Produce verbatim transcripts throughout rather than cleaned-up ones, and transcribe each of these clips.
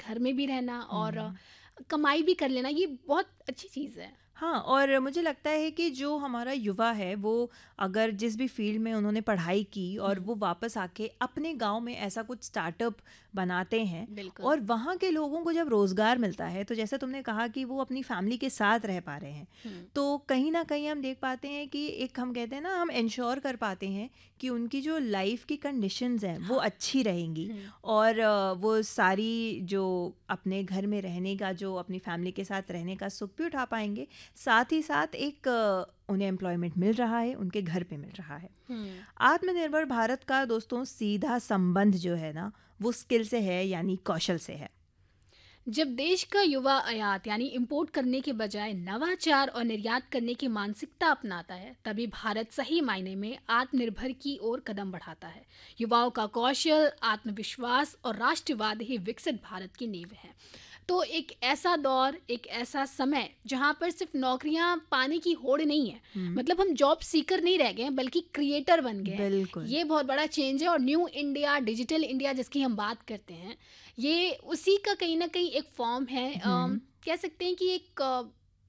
घर में भी रहना और हम्म। कमाई भी कर लेना, ये बहुत अच्छी चीज़ है। हाँ, और मुझे लगता है कि जो हमारा युवा है वो अगर जिस भी फील्ड में उन्होंने पढ़ाई की और हम्म, वो वापस आके अपने गांव में ऐसा कुछ स्टार्टअप बनाते हैं बिल्कुल। और वहाँ के लोगों को जब रोज़गार मिलता है, तो जैसे तुमने कहा कि वो अपनी फैमिली के साथ रह पा रहे हैं, हम्म, तो कहीं ना कहीं हम देख पाते हैं कि एक हम कहते हैं ना, हम इंश्योर कर पाते हैं कि उनकी जो लाइफ की कंडीशंस हैं वो हाँ। अच्छी रहेंगी। हम्म, और अ, वो सारी जो अपने घर में रहने का, जो अपनी फैमिली के साथ रहने का सुख भी उठा पाएंगे, साथ ही साथ एक अ, उन्हें एम्प्लॉयमेंट मिल रहा है, उनके घर पे मिल रहा है। हम्म। आत्मनिर्भर भारत का दोस्तों सीधा संबंध जो है ना, वो स्किल से है, यानी कौशल से है। जब देश का युवा आयात यानी इंपोर्ट करने के बजाय नवाचार और निर्यात करने की मानसिकता अपनाता है, तभी भारत सही मायने में आत्मनिर्भर की ओर कदम बढ़ाता है। युवाओं का कौशल, आत्मविश्वास और राष्ट्रवाद ही विकसित भारत की नींव है। तो एक ऐसा दौर, एक ऐसा समय जहाँ पर सिर्फ नौकरियाँ पाने की होड़ नहीं है, हम्म। मतलब हम जॉब सीकर नहीं रह गए हैं बल्कि क्रिएटर बन गए हैं। बिल्कुल। ये बहुत बड़ा चेंज है। और न्यू इंडिया, डिजिटल इंडिया जिसकी हम बात करते हैं, ये उसी का कहीं ना कहीं एक फॉर्म है। अम, हम्म। कह सकते हैं कि एक अ,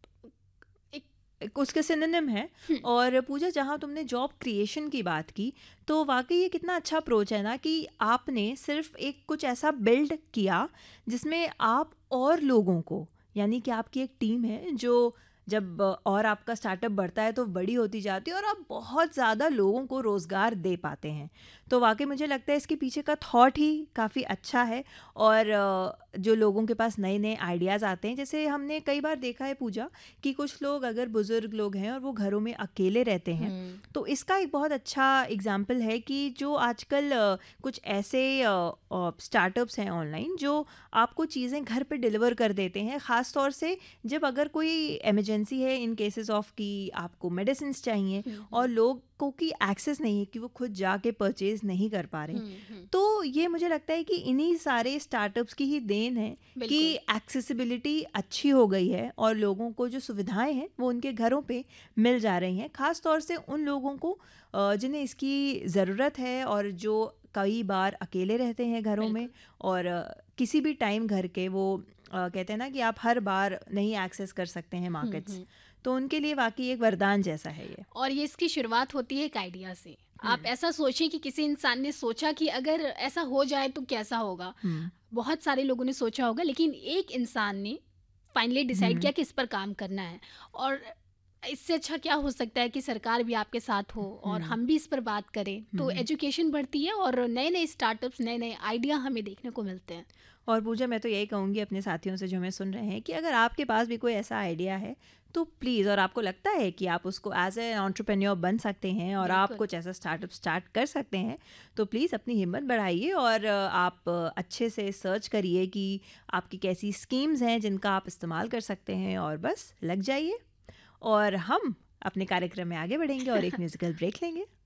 एक एक उसके सिनोनिम है। हम्म, और पूजा, जहाँ तुमने जॉब क्रिएशन की बात की, तो वाकई ये कितना अच्छा अप्रोच है ना, कि आपने सिर्फ एक कुछ ऐसा बिल्ड किया जिसमें आप और लोगों को, यानी कि आपकी एक टीम है जो जब अ, और आपका स्टार्टअप बढ़ता है तो बड़ी होती जाती है और आप बहुत ज़्यादा लोगों को रोज़गार दे पाते हैं। तो वाकई मुझे लगता है इसके पीछे का थॉट ही काफ़ी अच्छा है। और अ, जो लोगों के पास नए नए आइडियाज़ आते हैं, जैसे हमने कई बार देखा है पूजा, कि कुछ लोग अगर बुज़ुर्ग लोग हैं और वो घरों में अकेले रहते हैं, हम्म, तो इसका एक बहुत अच्छा एग्जाम्पल है कि जो आजकल अ, कुछ ऐसे स्टार्टअप्स हैं ऑनलाइन जो आपको चीज़ें घर पे डिलीवर कर देते हैं, ख़ास तौर से जब अगर कोई इमरजेंसी है, इन केसेस ऑफ कि आपको मेडिसिन चाहिए हम्म, और हम्म, लोगों की एक्सेस नहीं है, कि वो खुद जाके परचेज नहीं कर पा रहे। हम्म, हम्म, तो ये मुझे लगता है कि इन्हीं सारे स्टार्टअप्स की ही देन है कि बिल्कुल। एक्सेसिबिलिटी अच्छी हो गई है और लोगों को जो सुविधाएं हैं वो उनके घरों पे मिल जा रही हैं, खास तौर से उन लोगों को अ, जिन्हें इसकी ज़रूरत है और जो कई बार अकेले रहते हैं घरों में। बिल्कुल। और अ, किसी भी टाइम घर के वो अ, कहते हैं ना कि आप हर बार नहीं एक्सेस कर सकते हैं हम्म, मार्केट्स, हम्म। तो उनके लिए वाकई एक वरदान जैसा है ये। और ये इसकी शुरुआत होती है एक आइडिया से। आप हम्म। ऐसा सोचें कि किसी इंसान ने सोचा कि अगर ऐसा हो जाए तो कैसा होगा। हम्म। बहुत सारे लोगों ने सोचा होगा, लेकिन एक इंसान ने फाइनली डिसाइड हम्म। किया कि इस पर काम करना है। और इससे अच्छा क्या हो सकता है कि सरकार भी आपके साथ हो और हम्म। हम भी इस पर बात करें, तो हम्म। एजुकेशन बढ़ती है और नए नए स्टार्टअप्स, नए नए आइडिया हमें देखने को मिलते हैं। और पूजा, मैं तो यही कहूँगी अपने साथियों से जो हमें सुन रहे हैं, कि अगर आपके पास भी कोई ऐसा आइडिया है तो प्लीज़, और आपको लगता है कि आप उसको एज ए एंटरप्रेन्योर बन सकते हैं और आप बिल्कुल। कुछ ऐसा स्टार्टअप स्टार्ट कर सकते हैं, तो प्लीज़ अपनी हिम्मत बढ़ाइए और अ, आप अ, अच्छे से सर्च करिए कि आपकी कैसी स्कीम्स हैं जिनका आप इस्तेमाल कर सकते हैं, और बस लग जाइए। और हम अपने कार्यक्रम में आगे बढ़ेंगे और एक म्यूज़िकल ब्रेक लेंगे।